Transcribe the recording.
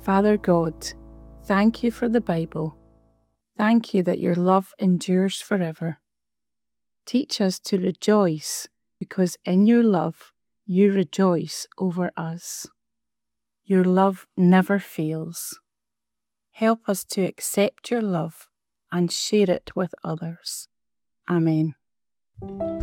Father God, thank you for the Bible. Thank you that your love endures forever. Teach us to rejoice because in your love you rejoice over us. Your love never fails. Help us to accept your love and share it with others. Amen.